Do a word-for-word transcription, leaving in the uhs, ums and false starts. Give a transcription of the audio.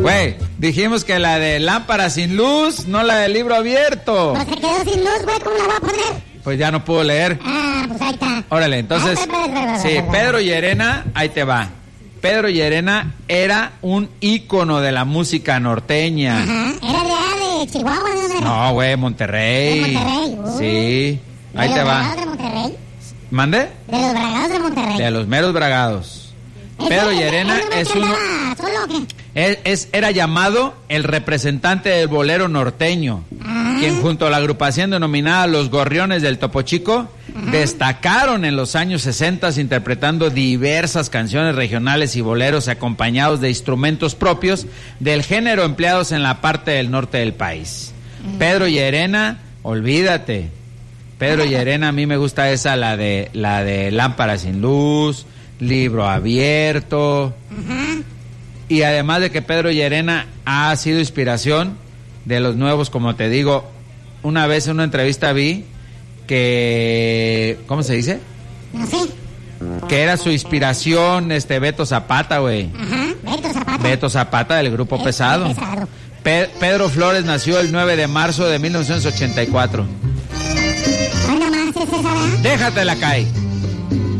Güey, dijimos que la de lámpara sin luz, no la del libro abierto. Pues se quedó sin luz, güey, ¿cómo la voy a poner? Pues ya no puedo leer. Ah, pues ahí está. Órale, entonces, sí, Pedro Llerena, ahí te va. Pedro Llerena era un ícono de la música norteña. Ajá, era de allá de Chihuahua, ¿de dónde era? No, güey, Monterrey. De Monterrey, uh. Sí, ahí ¿De te los va. bragados de Monterrey? ¿Mande? De los bragados de Monterrey. De los meros bragados. Pedro Llerena es uno... ¿Solo o qué? Es, es, era llamado el representante del bolero norteño, ah. quien junto a la agrupación denominada Los Gorriones del Topo Chico, ajá, destacaron en los años sesenta interpretando diversas canciones regionales y boleros acompañados de instrumentos propios del género empleados en la parte del norte del país. Uh-huh. Pedro Llerena, olvídate. Pedro Llerena, a mí me gusta esa, la de, la de Lámpara sin luz, Libro abierto. Uh-huh. Y además de que Pedro Llerena ha sido inspiración de los nuevos, como te digo, una vez en una entrevista vi que, ¿cómo se dice? No sé. Que era su inspiración, este, Beto Zapata, güey. Ajá, Beto Zapata. Beto Zapata del Grupo Pesado. Pesado. Pe- Pedro Flores nació el nueve de marzo de mil novecientos ochenta y cuatro. ¿Cuándo más es esa, verdad? Déjatela caer.